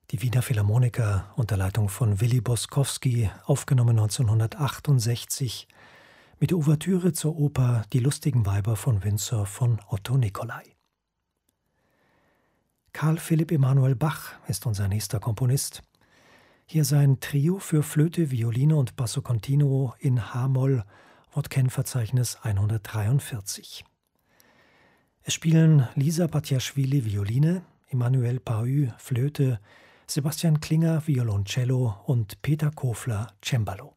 Die Wiener Philharmoniker unter Leitung von Willy Boskowski, aufgenommen 1968, mit der Ouvertüre zur Oper Die lustigen Weiber von Windsor von Otto Nicolai. Carl Philipp Emanuel Bach ist unser nächster Komponist. Hier sein Trio für Flöte, Violine und Basso Continuo in h-Moll, Wortkennverzeichnis 143. Es spielen Lisa Batjaschwili Violine, Emmanuel Pahü Flöte, Sebastian Klinger Violoncello und Peter Kofler Cembalo.